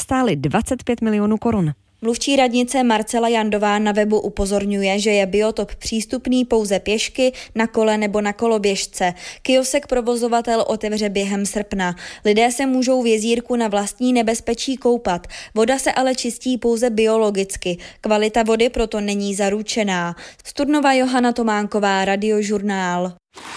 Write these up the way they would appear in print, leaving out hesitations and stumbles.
stály 25 milionů korun. Mluvčí radnice Marcela Jandová na webu upozorňuje, že je biotop přístupný pouze pěšky, na kole nebo na koloběžce. Kiosek provozovatel otevře během srpna. Lidé se můžou v jezírku na vlastní nebezpečí koupat. Voda se ale čistí pouze biologicky. Kvalita vody proto není zaručená. Z Turnova Johana Tománková, Radiožurnál.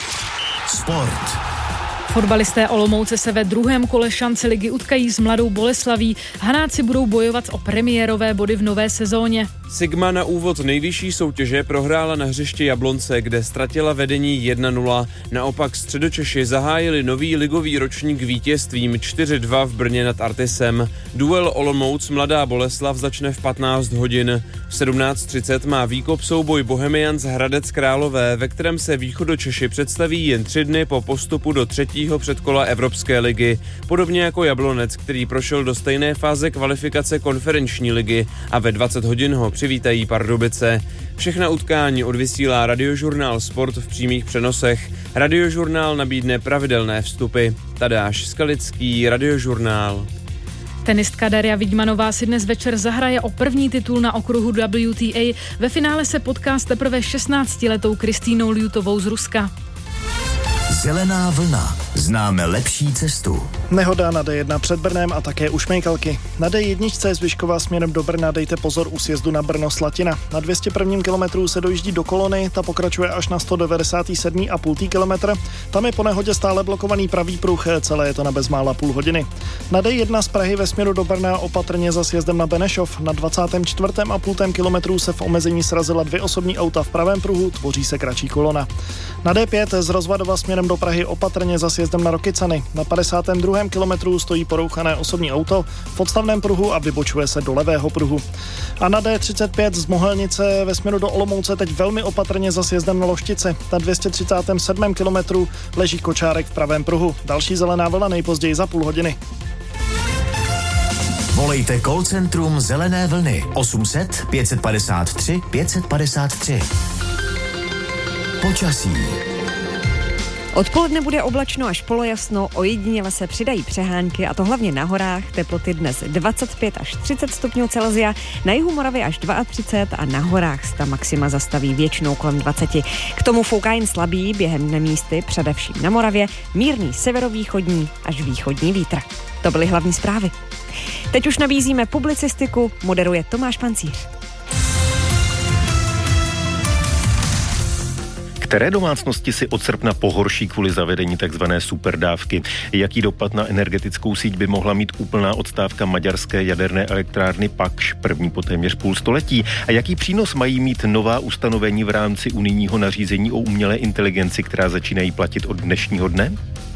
Sport. Fotbalisté Olomouce se ve druhém kole šance ligy utkají s Mladou Boleslaví. Hanáci budou bojovat o premiérové body v nové sezóně. Sigma na úvod nejvyšší soutěže prohrála na hřišti Jablonce, kde ztratila vedení 1-0. Naopak Středočeši zahájili nový ligový ročník vítězstvím 4-2 v Brně nad Artisem. Duel Olomouc Mladá Boleslav začne v 15 hodin. V 17:30 má výkop souboj Bohemians Hradec Králové, ve kterém se Východočeši představí jen 3 dny po postupu do třetího předkola Evropské ligy. Podobně jako Jablonec, který prošel do stejné fáze kvalifikace konferenční ligy a ve 20 hodin ho přivítají Pardubice. Všechna utkání odvysílá Radiožurnál Sport v přímých přenosech. Radiožurnál nabídne pravidelné vstupy. Tadáš Skalický, Radiožurnál. Tenistka Daria Vidmanová si dnes večer zahraje o první titul na okruhu WTA. Ve finále se potká s teprve 16letou Kristýnou Ljutovou z Ruska. Zelená vlna. Známe lepší cestu. Nehoda na D1 před Brnem a také u Šmejkalky. Na D1 z Vyškova směrem do Brna dejte pozor u sjezdu na Brno-Slatina. Na 201. kilometru se dojíždí do Kolony, ta pokračuje až na 197,5 kilometr. Tam je po nehodě stále blokovaný pravý pruh, celé je to na bezmála půl hodiny. Na D1 z Prahy ve směru do Brna opatrně za sjezdem na Benešov. Na 24,5 kilometru se v omezení srazila 2 osobní auta v pravém pruhu, tvoří se kratší kolona. Na D5 z Rozvadova směrem do Prahy opatrně za sjezdem na Rokycany. Na 52. kilometru stojí porouchané osobní auto v odstavném pruhu a vybočuje se do levého pruhu. A na D35 z Mohelnice ve směru do Olomouce teď velmi opatrně za sjezdem na Loštice. Na 237. kilometru leží kočárek v pravém pruhu. Další zelená vlna nejpozději za půl hodiny. Volejte call centrum Zelené vlny 800 553 553. Počasí. Odpoledne bude oblačno až polojasno, ojediněle se přidají přehánky a to hlavně na horách. Teploty dnes 25 až 30 stupňů Celsia, na jihu Moravy až 32 a na horách se ta maxima zastaví většinou kolem 20. K tomu fouká jen slabý, během dne místy, především na Moravě, mírný severovýchodní až východní vítr. To byly hlavní zprávy. Teď už nabízíme publicistiku, moderuje Tomáš Pancíř. Které domácnosti si od srpna pohorší kvůli zavedení takzvané superdávky? Jaký dopad na energetickou síť by mohla mít úplná odstávka maďarské jaderné elektrárny Pakš, první po téměř půl století? A jaký přínos mají mít nová ustanovení v rámci unijního nařízení o umělé inteligenci, která začínají platit od dnešního dne?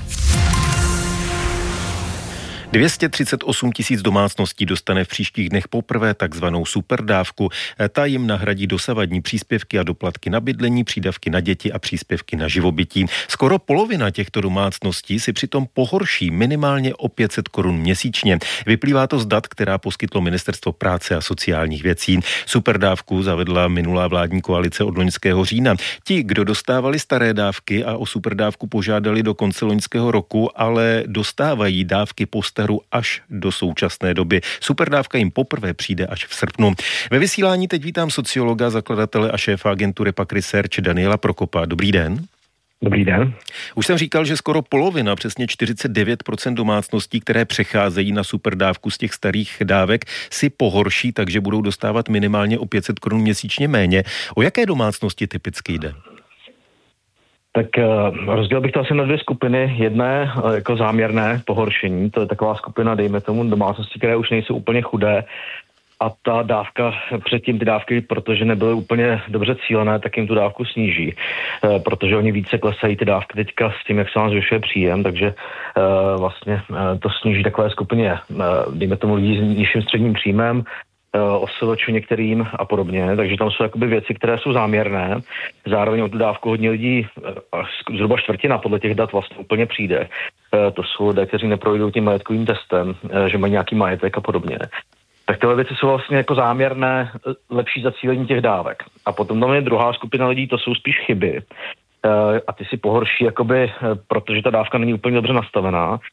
238 000 domácností dostane v příštích dnech poprvé takzvanou superdávku. Ta jim nahradí dosavadní příspěvky a doplatky na bydlení, přídavky na děti a příspěvky na živobytí. Skoro polovina těchto domácností si přitom pohorší minimálně o 500 korun měsíčně. Vyplývá to z dat, která poskytlo Ministerstvo práce a sociálních věcí. Superdávku zavedla minulá vládní koalice od loňského října. Ti, kdo dostávali staré dávky a o superdávku požádali do konce loňského roku, ale dostávají dávky po až do současné doby. Superdávka jim poprvé přijde až v srpnu. Ve vysílání teď vítám sociologa, zakladatele a šéfa agentury PAQ Research Daniela Prokopa. Dobrý den. Dobrý den. Už jsem říkal, že skoro polovina, přesně 49% domácností, které přecházejí na superdávku z těch starých dávek, si pohorší, takže budou dostávat minimálně o 500 korun měsíčně méně. O jaké domácnosti typicky jde? Tak rozdělil bych to asi na 2 skupiny. Jedné jako záměrné pohoršení, to je taková skupina, dejme tomu, domácnosti, které už nejsou úplně chudé a ta dávka, předtím ty dávky, protože nebyly úplně dobře cílené, tak jim tu dávku sníží, protože oni více klesají ty dávky teďka s tím, jak se vám zvyšuje příjem, takže vlastně to sníží takové skupině, dejme tomu lidí s nižším středním příjmem, OSVČ některým a podobně, takže tam jsou jakoby věci, které jsou záměrné. Zároveň o tu dávku hodně lidí, zhruba čtvrtina podle těch dat vlastně úplně přijde. To jsou lidé, kteří neprojdou tím majetkovým testem, že mají nějaký majetek a podobně. Tak tyhle věci jsou vlastně jako záměrné, lepší zacílení těch dávek. A potom tam je druhá skupina lidí, to jsou spíš chyby. A ty si pohorší, jakoby, protože ta dávka není úplně dobře nastavená.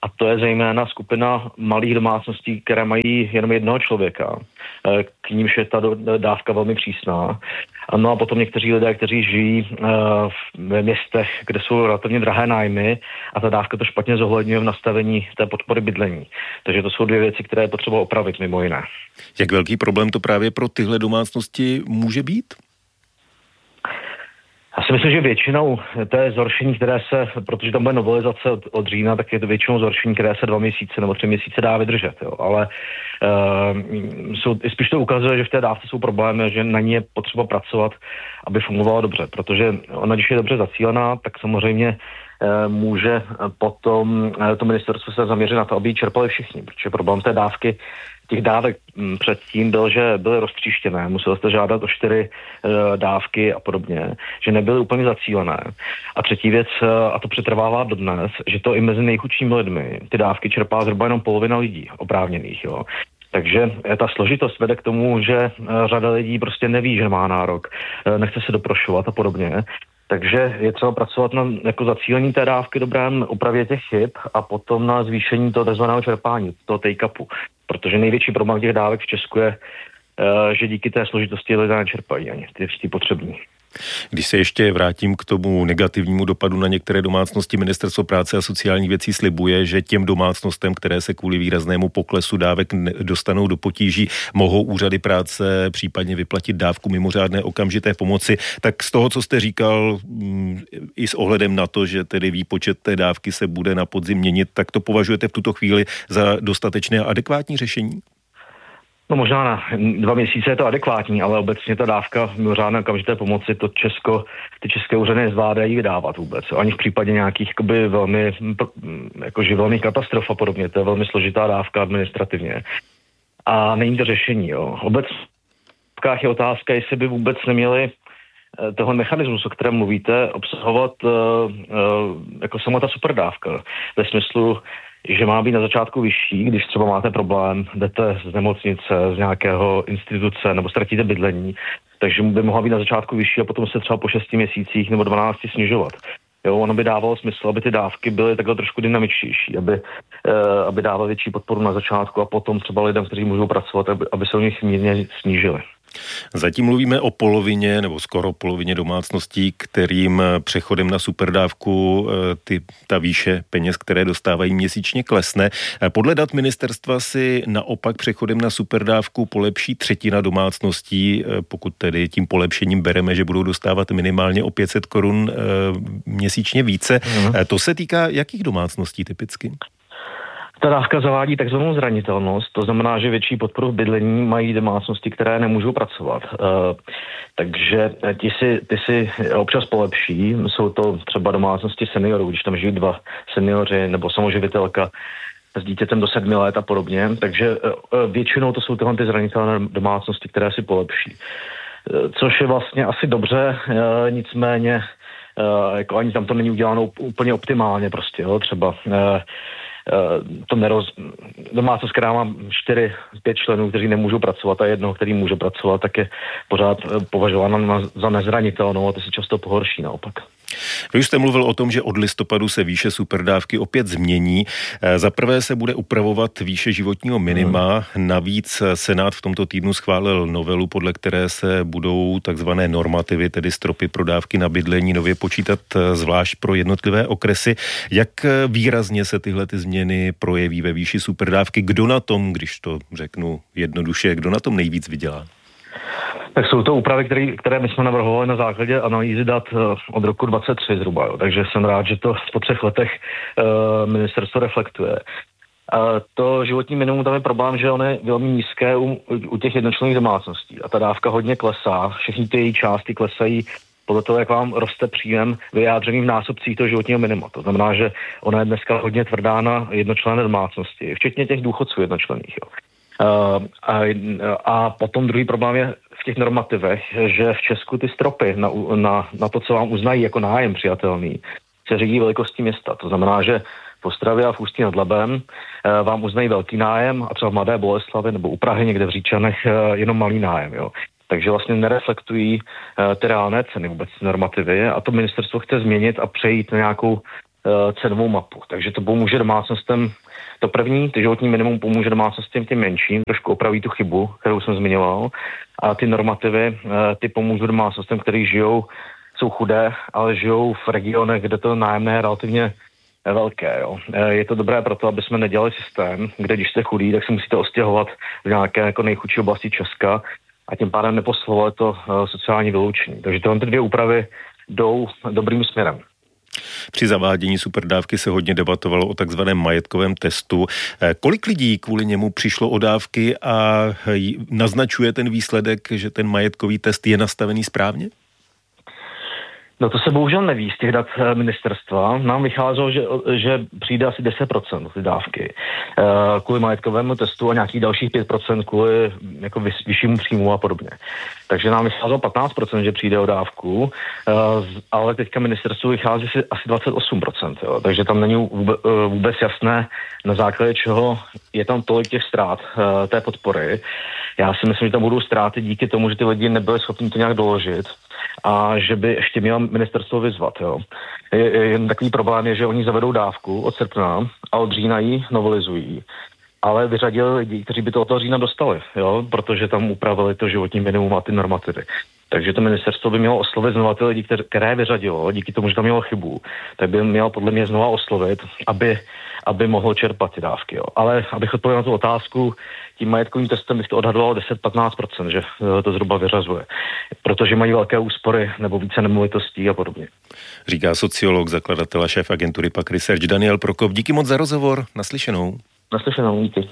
a to je zejména skupina malých domácností, které mají jenom jednoho člověka, k nímž je ta dávka velmi přísná. No a potom někteří lidé, kteří žijí ve městech, kde jsou relativně drahé nájmy a ta dávka to špatně zohledňuje v nastavení té podpory bydlení. Takže to jsou dvě věci, které je potřeba opravit mimo jiné. Jak velký problém to právě pro tyhle domácnosti může být? Já si myslím, že většinou to je zhoršení, které se, protože tam bude novelizace od října, tak je to většinou zhoršení, které se 2 měsíce nebo 3 měsíce dá vydržet. Jo. Ale spíš to ukazuje, že v té dávce jsou problémy, že na ní je potřeba pracovat, aby fungovala dobře. Protože ona, když je dobře zacílená, tak samozřejmě může potom to ministerstvo se zaměřit na to, aby ji čerpali všichni. Protože problém té dávky, těch dávek předtím byl, že byly roztříštěné, musel jste žádat o 4 dávky a podobně, že nebyly úplně zacílené. A třetí věc, a to přetrvává dodnes, že to i mezi nejchudšími lidmi ty dávky čerpá zhruba jenom polovina lidí oprávněných. Jo. Takže ta složitost vede k tomu, že řada lidí prostě neví, že má nárok, nechce se doprošovat a podobně. Takže je třeba pracovat na jako zacílení té dávky, dobrém upravě těch chyb a potom na zvýšení toho takzvaného čerpání, toho take-upu. Protože největší problém těch dávek v Česku je, že díky té složitosti lidé nečerpají ani ty potřební. Když se ještě vrátím k tomu negativnímu dopadu na některé domácnosti, Ministerstvo práce a sociálních věcí slibuje, že těm domácnostem, které se kvůli výraznému poklesu dávek dostanou do potíží, mohou úřady práce případně vyplatit dávku mimořádné okamžité pomoci. Tak z toho, co jste říkal, i s ohledem na to, že tedy výpočet té dávky se bude na podzim měnit, tak to považujete v tuto chvíli za dostatečné a adekvátní řešení? No možná na 2 měsíce je to adekvátní, ale obecně ta dávka mimořádné okamžité pomoci ty české úřady nezvládají vydávat vůbec. Ani v případě nějakých velmi jako živelných katastrof a podobně. To je velmi složitá dávka administrativně. A není to řešení. Jo. Obecně je otázka, jestli by vůbec neměli toho mechanismu, o kterém mluvíte, obsahovat jako sama ta superdávka. Ve smyslu, že má být na začátku vyšší, když třeba máte problém, jdete z nemocnice, z nějakého instituce nebo ztratíte bydlení, takže by mohla být na začátku vyšší a potom se třeba po 6 měsících nebo 12 snižovat. Jo, ono by dávalo smysl, aby ty dávky byly takhle trošku dynamičtější, aby dávaly větší podporu na začátku a potom třeba lidem, kteří můžou pracovat, aby se u nich mírně snížily. Zatím mluvíme o polovině nebo skoro polovině domácností, kterým přechodem na superdávku ta výše peněz, které dostávají měsíčně, klesne. Podle dat ministerstva si naopak přechodem na superdávku polepší 1/3 domácností, pokud tedy tím polepšením bereme, že budou dostávat minimálně o 500 korun měsíčně více. To se týká jakých domácností typicky? Ta dávka zavádí takzvanou zranitelnost, to znamená, že větší podporu v bydlení mají domácnosti, které nemůžou pracovat. Takže ty si občas polepší, jsou to třeba domácnosti seniorů, když tam žijí 2 seniori nebo samoživitelka s dítětem do 7 let a podobně, takže většinou to jsou tyhle ty zranitelné domácnosti, které si polepší. Což je vlastně asi dobře, nicméně jako ani tam to není uděláno úplně optimálně prostě, jo, třeba domácnost, která má 4-5 členů, kteří nemůžou pracovat a jednoho, který může pracovat, tak je pořád považována za nezranitelnou a to se často pohorší naopak. Vy už jste mluvil o tom, že od listopadu se výše superdávky opět změní. Za prvé se bude upravovat výše životního minima. Navíc Senát v tomto týdnu schválil novelu, podle které se budou takzvané normativy, tedy stropy pro dávky na bydlení, nově počítat zvlášť pro jednotlivé okresy. Jak výrazně se tyhle ty změny projeví ve výši superdávky? Kdo na tom, když to řeknu jednoduše, kdo na tom nejvíc vydělá? Tak jsou to úpravy, které my jsme navrhovali na základě analýzy dat od roku 2023 zhruba. Jo. Takže jsem rád, že to po 3 letech ministerstvo reflektuje. To životní minimum, tam je problém, že ono je velmi nízké u těch jednočlenných domácností. A ta dávka hodně klesá, všechny ty její části klesají podle toho, jak vám roste příjem vyjádřený v násobcích toho životního minima. To znamená, že ona je dneska hodně tvrdá na jednočlenné domácnosti, včetně těch důchodců jednočlenných. Jo. A potom druhý problém je v těch normativech, že v Česku ty stropy na to, co vám uznají jako nájem přijatelný, se řídí velikostí města. To znamená, že v Ostravě a v Ústí nad Labem vám uznají velký nájem a třeba v Mladé Boleslavi nebo u Prahy někde v Říčanech jenom malý nájem. Jo. Takže vlastně nereflektují ty reálné ceny vůbec normativy a to ministerstvo chce změnit a přejít na nějakou cenovou mapu. Takže to pomůže domácnostem, to první, to životní minimum pomůže domácnostem těm menším, trošku opraví tu chybu, kterou jsem zmiňoval, a ty normativy, ty pomůžou domácnostem, který žijou, jsou chudé, ale žijou v regionech, kde to nájemné je relativně velké. Jo. Je to dobré proto, aby jsme nedělali systém, kde když jste chudý, tak se musíte ostěhovat v nějaké jako nejchudší oblasti Česka a tím pádem neposilovali to sociální vyloučení. Takže tyhle dvě úpravy jdou dobrým směrem. Při zavádění superdávky se hodně debatovalo o takzvaném majetkovém testu. Kolik lidí kvůli němu přišlo o dávky a naznačuje ten výsledek, že ten majetkový test je nastavený správně? No to se bohužel neví z těch dat ministerstva. Nám vycházelo, že přijde asi 10% ty dávky kvůli majetkovému testu a nějakých dalších 5% kvůli jako vyššímu příjmu a podobně. Takže nám vycházelo 15%, že přijde o dávku, ale teďka ministerstvo vychází asi 28%. Jo. Takže tam není vůbec jasné, na základě čeho je tam tolik těch ztrát té podpory. Já si myslím, že tam budou ztráty díky tomu, že ty lidi nebyli schopni to nějak doložit a že by ještě měl ministerstvo vyzvat. Jo. Jen takový problém je, že oni zavedou dávku od srpna a od října ji novelizují, ale vyřadili lidi, kteří by to od toho října dostali, jo, protože tam upravili to životní minimum a ty normativy. Takže to ministerstvo by mělo oslovit znova ty lidi, které vyřadilo, díky tomu, že tam mělo chybu, tak by mělo podle mě znova oslovit, aby mohlo čerpat ty dávky. Jo. Ale abych odpověděl na tu otázku, tím majetkovým testem bych to odhadoval 10-15%, že to zhruba vyřazuje. Protože mají velké úspory nebo více nemovitostí a podobně. Říká sociolog, zakladatel a šéf agentury PAQ Research Daniel Prokop. Díky moc za rozhovor. Naslyšenou. Naslyšenou, díky.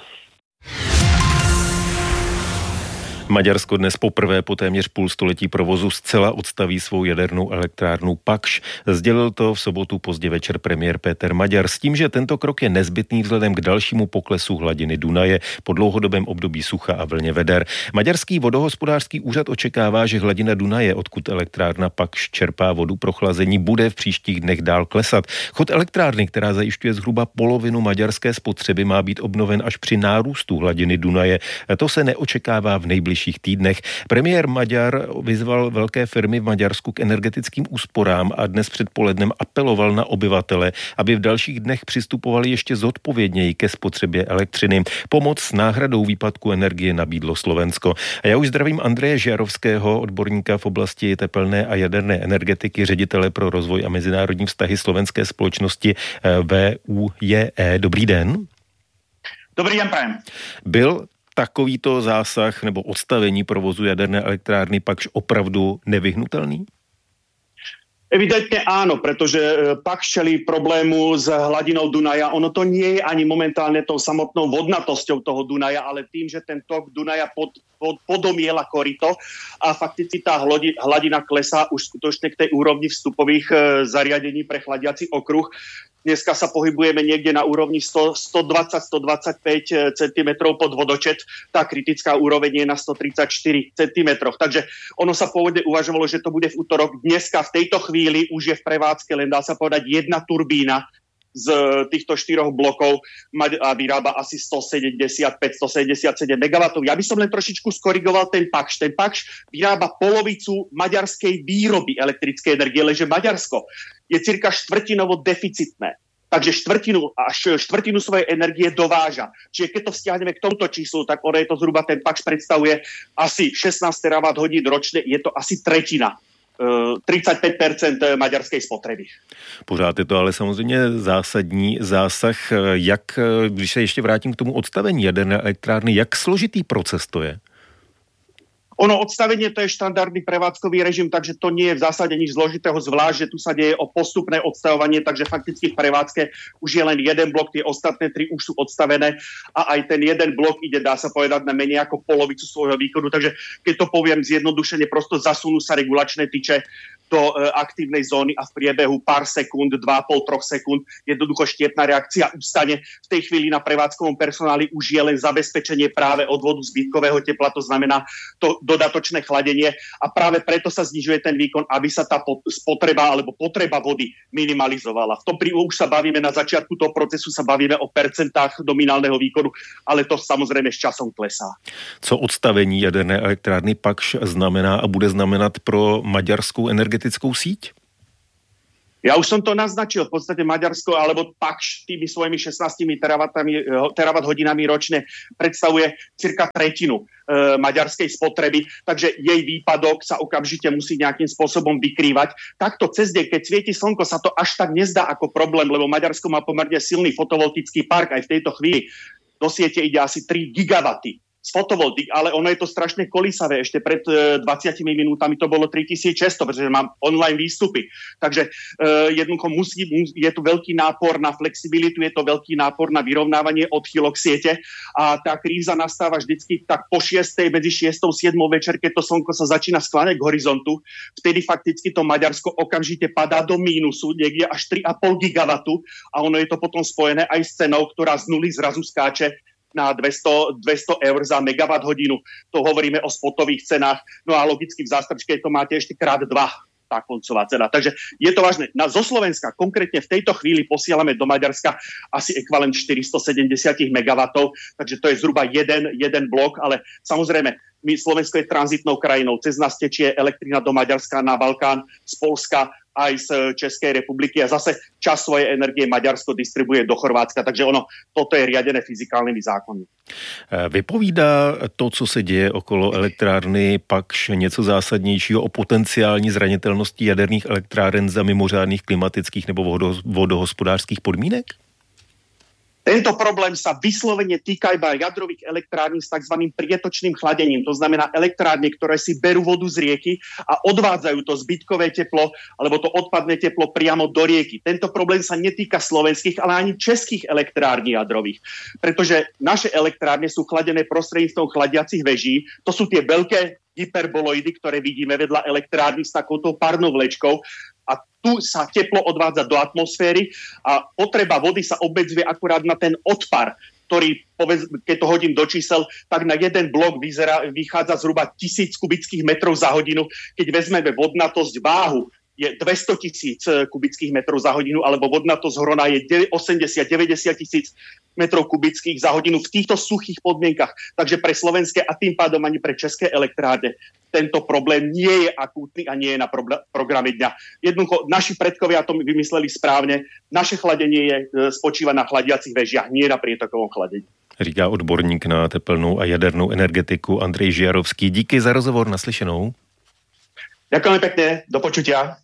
Maďarsko dnes poprvé po téměř půlstoletí provozu zcela odstaví svou jadernou elektrárnu Pakš. Sdělil to v sobotu pozdě večer premiér Péter Maďar s tím, že tento krok je nezbytný vzhledem k dalšímu poklesu hladiny Dunaje po dlouhodobém období sucha a vlně veder. Maďarský vodohospodářský úřad očekává, že hladina Dunaje, odkud elektrárna Pakš čerpá vodu pro chlazení, bude v příštích dnech dál klesat. Chod elektrárny, která zajišťuje zhruba polovinu maďarské spotřeby, má být obnoven až při nárůstu hladiny Dunaje. To se neočekává v nejbližších týdnech. Premiér Maďar vyzval velké firmy v Maďarsku k energetickým úsporám a dnes předpolednem apeloval na obyvatele, aby v dalších dnech přistupovali ještě zodpovědněji ke spotřebě elektřiny. Pomoc s náhradou výpadku energie nabídlo Slovensko. A já už zdravím Andreje Žiarovského, odborníka v oblasti tepelné a jaderné energetiky, ředitele pro rozvoj a mezinárodní vztahy slovenské společnosti VUJE. Dobrý den. Dobrý den, prajem. Byl takovýto zásah nebo odstavení provozu jaderné elektrárny Pakš opravdu nevyhnutelný? Evidentne áno, pretože Pakš čelí problému s hladinou Dunaja. Ono to nie je ani momentálne tou samotnou vodnatosťou toho Dunaja, ale tým, že ten tok Dunaja podomiela korito a fakticky tá hladina klesá už skutočne k tej úrovni vstupových zariadení pre chladiaci okruh. Dneska sa pohybujeme niekde na úrovni 120-125 cm pod vodočet. Tá kritická úroveň je na 134 cm. Takže ono sa pôvodne uvažovalo, že to bude v útorok. Dneska v tejto chvíli už je v prevádzke len dá sa povedať jedna turbína z týchto 4 blokov a vyrába asi 175-177 MW. Ja by som len trošičku skorigoval ten Pakš. Ten Pakš vyrába polovicu maďarskej výroby elektrickej energie, lenže Maďarsko je cirka štvrtinovo deficitné. Takže štvrtinu svojej energie dováža. Čiže keď to vzťahneme k tomuto číslu, tak ono je to zhruba, ten Pakš predstavuje asi 16 TWh ročne, je to asi tretina. 35% maďarské spotreby. Pořád je to ale samozřejmě zásadní zásah. Když se ještě vrátím k tomu odstavení jaderné elektrárny, jak složitý proces to je? Ono odstavenie to je štandardný prevádzkový režim, takže to nie je v zásade nič zložitého, zvlášť, že tu sa deje o postupné odstavovanie, takže fakticky v prevádzke už je len jeden blok, tie ostatné 3 už sú odstavené a aj ten jeden blok ide, dá sa povedať, na menej ako polovicu svojho výkonu, takže keď to poviem zjednodušene, prosto zasunú sa regulačné tyče do aktívnej zóny a v priebehu pár sekúnd, 2,5-3 sekúnd, jednoducho štiepná reakcia ustane. V tej chvíli na prevádzkovom personáli už je len zabezpečenie práve odvodu zbytkového tepla, to znamená to dodatočné chladenie a práve preto sa znižuje ten výkon, aby sa tá spotreba alebo potreba vody minimalizovala. V tom už sa bavíme na začiatku toho procesu, sa bavíme o percentách nominálneho výkonu, ale to samozrejme s časom klesá. Co odstavení jaderné elektrárny Pakš znamená a bude znamenat pro maďarskou energetickou síť? Ja už som to naznačil, v podstate Maďarsko alebo Pakš tými svojimi 16 terawatt hodinami ročne predstavuje cirka tretinu maďarskej spotreby, takže jej výpadok sa okamžite musí nejakým spôsobom vykrývať. Takto cez deň, keď svieti slnko, sa to až tak nezdá ako problém, lebo Maďarsko má pomerne silný fotovoltický park aj v tejto chvíli. Do siete ide asi 3 gigawaty z fotovoltik, ale ono je to strašne kolísavé. Ešte pred 20 minútami to bolo 3600, pretože mám online výstupy. Takže jednoducho je tu veľký nápor na flexibilitu, je to veľký nápor na vyrovnávanie odchýlok siete a tá kríza nastáva vždycky tak po 6. medzi 6. a 7. večer, keď to slnko sa začína skláňať k horizontu. Vtedy fakticky to Maďarsko okamžite padá do mínusu, niekde až 3,5 gigawatu a ono je to potom spojené aj s cenou, ktorá z nuly zrazu skáče na 200 eur za megawatt hodinu. To hovoríme o spotových cenách. No a logicky v zástrčke to máte ešte krát 2 tá koncová cena. Takže je to vážne. Zo Slovenska konkrétne v tejto chvíli posielame do Maďarska asi ekvivalent 470 megawatov, takže to je zhruba jeden blok, ale samozrejme Slovensko je tranzitnou krajinou. Cez nás tečie elektrina do Maďarska, na Balkán, z Polska, aj z Českej republiky a zase časť svojej energie Maďarsko distribuje do Chorvátska, takže toto je riadené fyzikálnymi zákonmi. Vypovídá to, co se děje okolo elektrárny, Pakš něco zásadnějšího o potenciální zranitelnosti jaderných elektráren za mimořádných klimatických nebo vodohospodářských podmínek? Tento problém sa vyslovene týka iba jadrových elektrární s tzv. Prietočným chladením. To znamená elektrárne, ktoré si berú vodu z rieky a odvádzajú to zbytkové teplo alebo to odpadné teplo priamo do rieky. Tento problém sa netýka slovenských, ale ani českých elektrární jadrových. Pretože naše elektrárne sú chladené prostredníctvom chladiacich veží. To sú tie veľké hyperboloidy, ktoré vidíme vedľa elektrárny s takouto párnou vlečkou. A tu sa teplo odvádza do atmosféry a potreba vody sa obmedzuje akurát na ten odpar, ktorý, keď to hodím do čísel, tak na jeden blok vychádza zhruba 1000 kubických metrov za hodinu. Keď vezmeme vodnatosť váhu, je 200 000 kubických metrov za hodinu, alebo vodnatosť hrona je 80-90 tisíc metrov kubických za hodinu v týchto suchých podmienkach. Takže pre slovenské a tým pádom ani pre české elektrárne tento problém nie je akútny a nie je na programe dňa. Jednoducho, naši predkovia to vymysleli správne. Naše chladenie spočíva na chladiacich vežiach, nie na prietokovom chladení. Říká odborník na tepelnou a jadernou energetiku Andrej Žiarovský. Díky za rozhovor, naslyšenou. Ďakujem pekne, do počutia.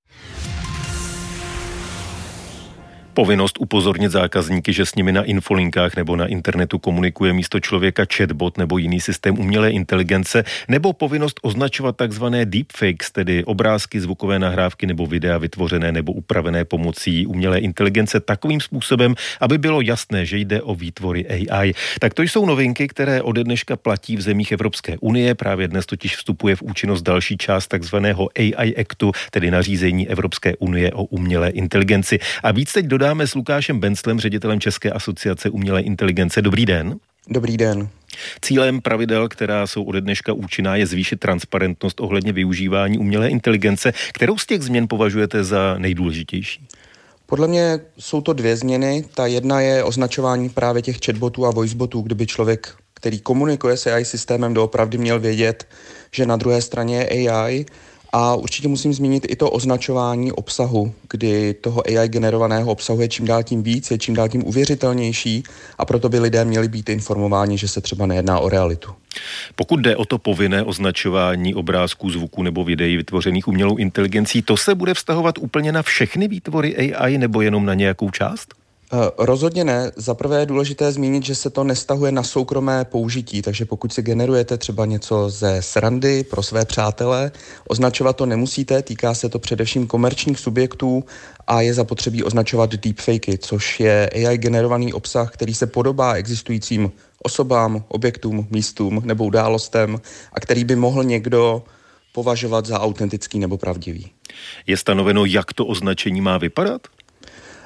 Povinnost upozornit zákazníky, že s nimi na infolinkách nebo na internetu komunikuje místo člověka chatbot nebo jiný systém umělé inteligence, nebo povinnost označovat takzvané deepfakes, tedy obrázky, zvukové nahrávky nebo videa vytvořené nebo upravené pomocí umělé inteligence takovým způsobem, aby bylo jasné, že jde o výtvory AI. Tak to jsou novinky, které ode dneška platí v zemích Evropské unie. Právě dnes totiž vstupuje v účinnost další část takzvaného AI Actu, tedy nařízení Evropské unie o umělé inteligenci. A víc teď dáme s Lukášem Benclem, ředitelem České asociace umělé inteligence. Dobrý den. Dobrý den. Cílem pravidel, která jsou ode dneška účinná, je zvýšit transparentnost ohledně využívání umělé inteligence. Kterou z těch změn považujete za nejdůležitější? Podle mě jsou to 2 změny. Ta jedna je označování právě těch chatbotů a voicebotů, kdyby člověk, který komunikuje s AI systémem, doopravdy měl vědět, že na druhé straně je AI. A určitě musím zmínit i to označování obsahu, kdy toho AI generovaného obsahu je čím dál tím víc, je čím dál tím uvěřitelnější a proto by lidé měli být informováni, že se třeba nejedná o realitu. Pokud jde o to povinné označování obrázků, zvuků nebo videí vytvořených umělou inteligencí, to se bude vztahovat úplně na všechny výtvory AI nebo jenom na nějakou část? Rozhodně ne. Zaprvé je důležité zmínit, že se to nestahuje na soukromé použití, takže pokud si generujete třeba něco ze srandy pro své přátele, označovat to nemusíte, týká se to především komerčních subjektů a je zapotřebí označovat deepfakey, což je AI generovaný obsah, který se podobá existujícím osobám, objektům, místům nebo událostem a který by mohl někdo považovat za autentický nebo pravdivý. Je stanoveno, jak to označení má vypadat?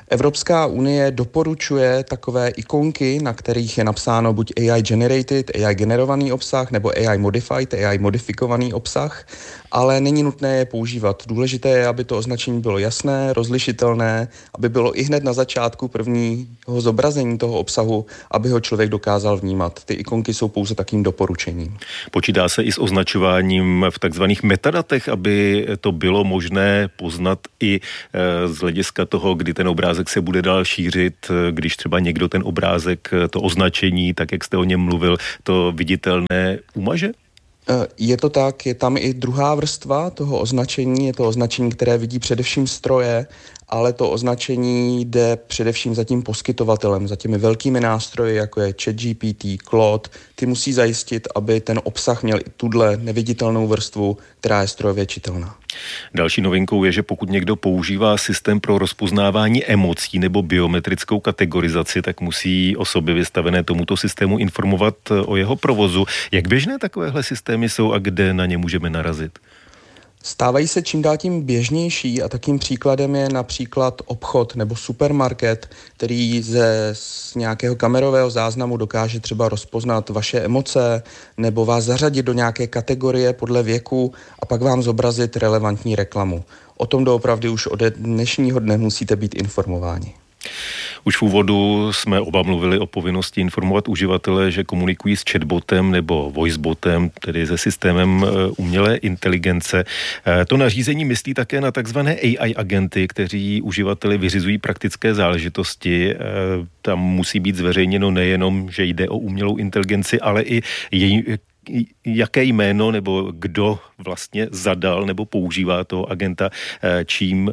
Evropská unie doporučuje takové ikonky, na kterých je napsáno buď AI generated, AI generovaný obsah, nebo AI modified, AI modifikovaný obsah, ale není nutné je používat. Důležité je, aby to označení bylo jasné, rozlišitelné, aby bylo i hned na začátku prvního zobrazení toho obsahu, aby ho člověk dokázal vnímat. Ty ikonky jsou pouze takým doporučením. Počítá se i s označováním v takzvaných metadatech, aby to bylo možné poznat i z hlediska toho, kdy ten obrázek se bude dál šířit, když třeba někdo ten obrázek, to označení, tak jak jste o něm mluvil, to viditelné umaže? Je to tak, je tam i druhá vrstva toho označení, je to označení, které vidí především stroje, ale to označení jde především za tím poskytovatelem, za těmi velkými nástroji, jako je ChatGPT, Claude. Ty musí zajistit, aby ten obsah měl i tuhle neviditelnou vrstvu, která je strojově čitelná. Další novinkou je, že pokud někdo používá systém pro rozpoznávání emocí nebo biometrickou kategorizaci, tak musí osoby vystavené tomuto systému informovat o jeho provozu. Jak běžné takovéhle systémy jsou a kde na ně můžeme narazit? Stávají se čím dál tím běžnější a takým příkladem je například obchod nebo supermarket, který z nějakého kamerového záznamu dokáže třeba rozpoznat vaše emoce nebo vás zařadit do nějaké kategorie podle věku a pak vám zobrazit relevantní reklamu. O tom doopravdy už od dnešního dne musíte být informováni. Už v úvodu jsme oba mluvili o povinnosti informovat uživatele, že komunikují s chatbotem nebo voicebotem, tedy se systémem umělé inteligence. To nařízení myslí také na takzvané AI agenty, kteří uživateli vyřizují praktické záležitosti. Tam musí být zveřejněno nejenom, že jde o umělou inteligenci, ale i její jaké jméno nebo kdo vlastně zadal nebo používá toho agenta, čím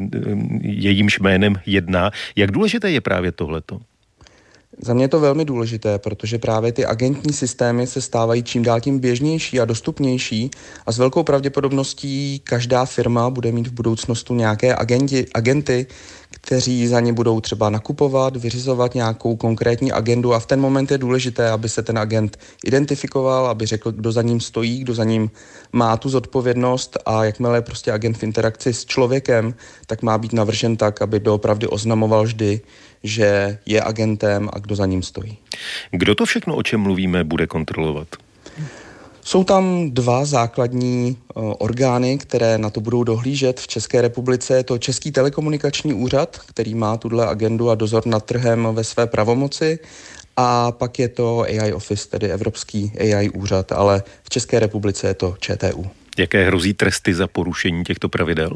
jejímž jménem jedná. Jak důležité je právě tohleto? Za mě je to velmi důležité, protože právě ty agentní systémy se stávají čím dál tím běžnější a dostupnější a s velkou pravděpodobností každá firma bude mít v budoucnosti nějaké agenty, kteří za ně budou třeba nakupovat, vyřizovat nějakou konkrétní agendu a v ten moment je důležité, aby se ten agent identifikoval, aby řekl, kdo za ním stojí, kdo za ním má tu zodpovědnost a jakmile je prostě agent v interakci s člověkem, tak má být navržen tak, aby doopravdy oznamoval vždy, že je agentem a kdo za ním stojí. Kdo to všechno, o čem mluvíme, bude kontrolovat? Jsou tam dva základní orgány, které na to budou dohlížet v České republice. Je to Český telekomunikační úřad, který má tuhle agendu a dozor nad trhem ve své pravomoci. A pak je to AI Office, tedy Evropský AI úřad, ale v České republice je to ČTÚ. Jaké hrozí tresty za porušení těchto pravidel?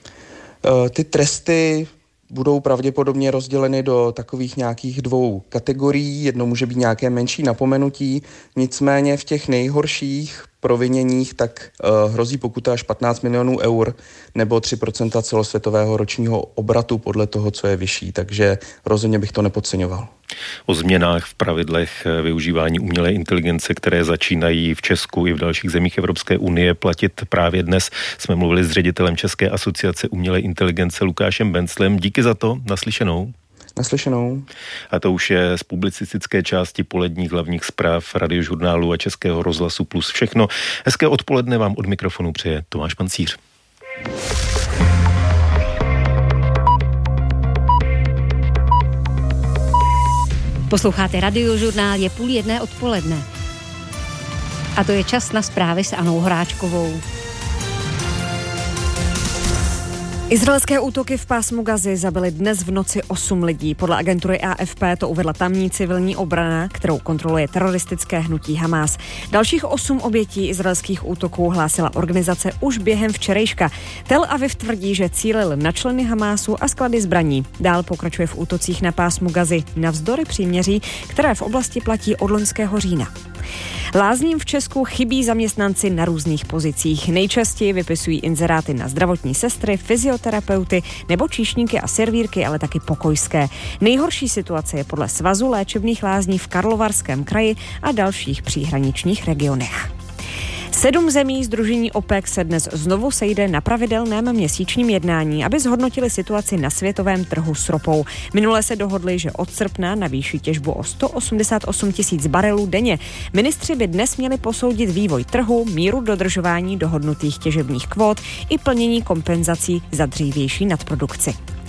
Ty tresty budou pravděpodobně rozděleny do takových nějakých dvou kategorií. Jedno může být nějaké menší napomenutí, nicméně v těch nejhorších proviněních tak hrozí pokuta až 15 milionů eur nebo 3% celosvětového ročního obratu podle toho, co je vyšší, takže rozhodně bych to nepodceňoval. O změnách v pravidlech využívání umělé inteligence, které začínají v Česku i v dalších zemích Evropské unie platit právě dnes, jsme mluvili s ředitelem České asociace umělé inteligence Lukášem Benclem. Díky za to, naslyšenou. Naslyšenou. A to už je z publicistické části poledních hlavních zpráv Radiožurnálu a Českého rozhlasu Plus všechno. Hezké odpoledne vám od mikrofonu přeje Tomáš Pancíř. Posloucháte Radiožurnál, je 12:30 odpoledne. A to je čas na zprávy s Anou Horáčkovou. Izraelské útoky v pásmu Gazy zabily dnes v noci 8 lidí. Podle agentury AFP to uvedla tamní civilní obrana, kterou kontroluje teroristické hnutí Hamás. Dalších 8 obětí izraelských útoků hlásila organizace už během včerejška. Tel Aviv tvrdí, že cílil na členy Hamásu a sklady zbraní. Dál pokračuje v útocích na pásmu Gazy navzdory příměří, které v oblasti platí od loňského října. Lázním v Česku chybí zaměstnanci na různých pozicích. Nejčastěji vypisují inzeráty na zdravotní sestry, fyzioterapeuty nebo číšníky a servírky, ale taky pokojské. Nejhorší situace je podle Svazu léčebných lázní v Karlovarském kraji a dalších příhraničních regionech. 7 zemí sdružení OPEC se dnes znovu sejde na pravidelném měsíčním jednání, aby zhodnotili situaci na světovém trhu s ropou. Minule se dohodli, že od srpna navýší těžbu o 188 000 barelů denně. Ministři by dnes měli posoudit vývoj trhu, míru dodržování dohodnutých těžebních kvót i plnění kompenzací za dřívější nadprodukci.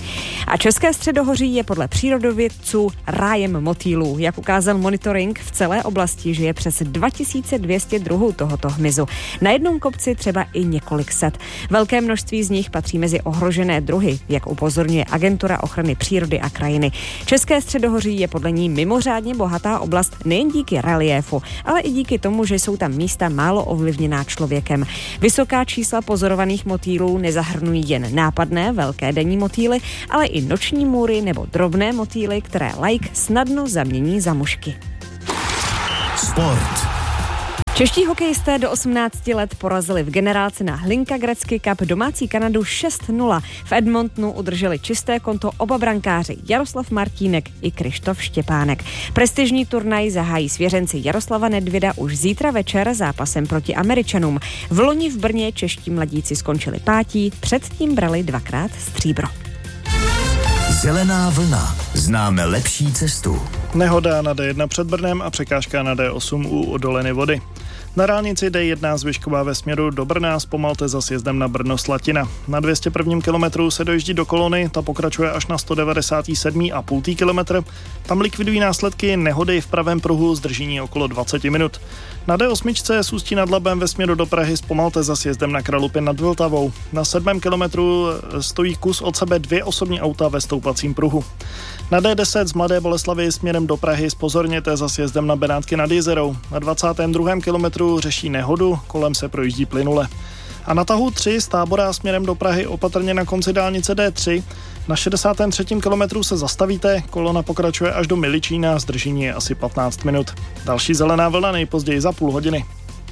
A České středohoří je podle přírodovědců rájem motýlů. Jak ukázal monitoring, v celé oblasti žije přes 2200 druhů tohoto hmyzu. Na jednom kopci třeba i několik set. Velké množství z nich patří mezi ohrožené druhy, jak upozorňuje Agentura ochrany přírody a krajiny. České středohoří je podle ní mimořádně bohatá oblast nejen díky reliéfu, ale i díky tomu, že jsou tam místa málo ovlivněná člověkem. Vysoká čísla pozorovaných motýlů nezahrnují jen nápadné velké denní motýly, ale i noční můry nebo drobné motýly, které laik snadno zamění za mušky. Sport. Čeští hokejisté do 18 let porazili v generálce na Hlinka Gretzky Cup domácí Kanadu 6-0. V Edmontonu udrželi čisté konto oba brankáři Jaroslav Martínek i Krištof Štěpánek. Prestižní turnaj zahájí svěřenci Jaroslava Nedvěda už zítra večer zápasem proti Američanům. V loni v Brně čeští mladíci skončili pátí, předtím brali dvakrát stříbro. Zelená vlna. Známe lepší cestu. Nehoda na D1 před Brnem a překážka na D8 u Doliny Vody. Na dálnici D1 zvyšková ve směru do Brna zpomalte za sjezdem na Brno-Slatina. Na 201. kilometru se dojíždí do kolony, ta pokračuje až na 197,5 kilometr. Tam likvidují následky nehody v pravém pruhu, zdržení okolo 20 minut. Na D8 z Ústí nad Labem ve směru do Prahy zpomalte za sjezdem na Kralupy nad Vltavou. Na 7. kilometru stojí kus od sebe 2 osobní auta ve stoupacím pruhu. Na D10 z Mladé Boleslavi směrem do Prahy zpozorněte za sjezdem na Benátky nad Jizerou. Na 22. kilometru řeší nehodu, kolem se projíždí plynule. A na tahu 3 z Tábora směrem do Prahy opatrně na konci dálnice D3. Na 63. kilometru se zastavíte, kolona pokračuje až do Miličína, zdržení je asi 15 minut. Další zelená vlna nejpozději za půl hodiny.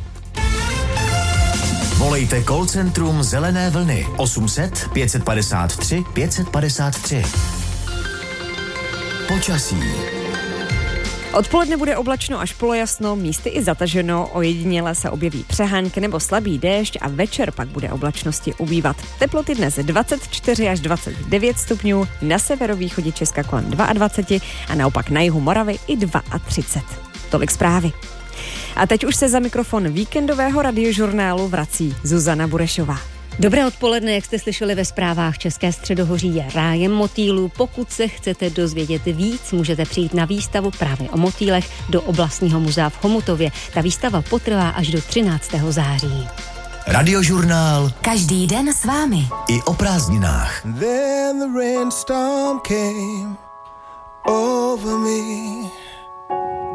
Volejte call centrum Zelené vlny 800 553 553. Počasí. Odpoledne bude oblačno až polojasno, místy i zataženo, ojediněle se objeví přehánky nebo slabý déšť a večer pak bude oblačnosti ubývat. Teploty dnes 24 až 29 stupňů, na severovýchodě Česka kolem 22 a naopak na jihu Moravy i 32. Tolik zprávy. A teď už se za mikrofon víkendového radiožurnálu vrací Zuzana Burešová. Dobré odpoledne, jak jste slyšeli ve zprávách, České středohoří je rájem motýlů. Pokud se chcete dozvědět víc, můžete přijít na výstavu právě o motýlech do oblastního muzea v Chomutově. Ta výstava potrvá až do 13. září. Radiožurnál každý den s vámi. I o prázdninách. Then the rainstorm came over me.